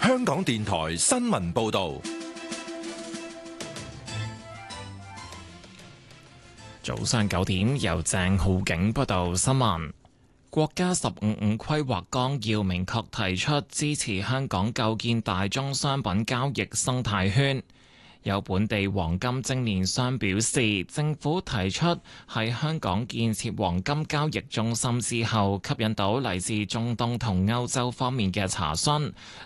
香港電台新聞報道。 早上9點，由鄭浩景報道新聞。國家15+5規劃綱要明確提出支持香港構建大宗商品交易生態圈。有本地黃金精煉商表示，政府提出喺香港建設黃金交易中心之後，吸引到嚟自中東同歐洲方面嘅查詢，